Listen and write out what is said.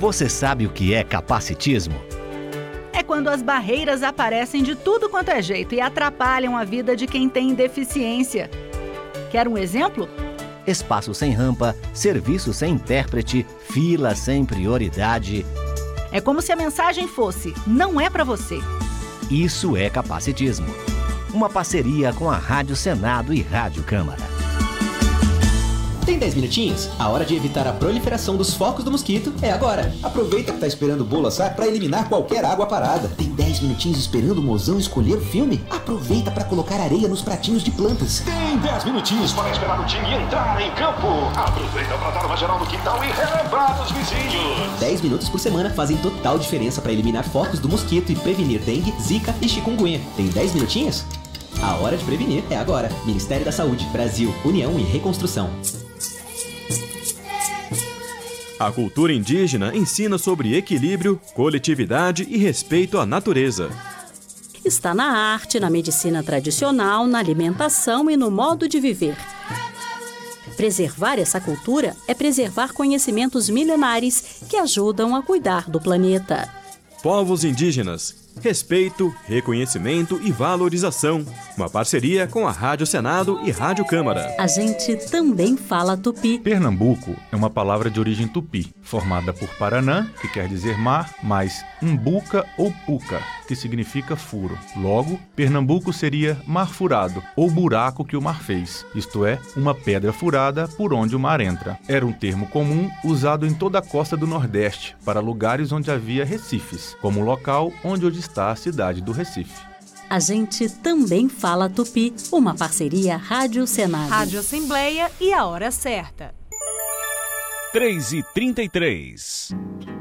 Você sabe o que é capacitismo? É quando as barreiras aparecem de tudo quanto é jeito e atrapalham a vida de quem tem deficiência. Quer um exemplo? Espaço sem rampa, serviço sem intérprete, fila sem prioridade. É como se a mensagem fosse: não é para você. Isso é capacitismo. Uma parceria com a Rádio Senado e Rádio Câmara. Tem 10 minutinhos? A hora de evitar a proliferação dos focos do mosquito é agora. Aproveita que tá esperando o bolo assar para eliminar qualquer água parada. Tem 10 minutinhos esperando o mozão escolher o filme? Aproveita para colocar areia nos pratinhos de plantas. Tem 10 minutinhos para esperar o time entrar em campo. Aproveita para dar uma geral no quintal e relembrar dos vizinhos. 10 minutos por semana fazem total diferença para eliminar focos do mosquito e prevenir dengue, zika e chikungunya. Tem 10 minutinhos? A hora de prevenir é agora. Ministério da Saúde, Brasil, União e Reconstrução. A cultura indígena ensina sobre equilíbrio, coletividade e respeito à natureza. Está na arte, na medicina tradicional, na alimentação e no modo de viver. Preservar essa cultura é preservar conhecimentos milenares que ajudam a cuidar do planeta. Povos indígenas. Respeito, reconhecimento e valorização. Uma parceria com a Rádio Senado e Rádio Câmara. A gente também fala tupi. Pernambuco é uma palavra de origem tupi, formada por Paranã, que quer dizer mar, mais umbuca ou puca, que significa furo. Logo, Pernambuco seria mar furado, ou buraco que o mar fez, isto é, uma pedra furada por onde o mar entra. Era um termo comum usado em toda a costa do Nordeste, para lugares onde havia recifes, como o local onde hoje está a cidade do Recife. A gente também fala tupi, uma parceria Rádio Senado. Rádio Assembleia e a hora certa. 3h33.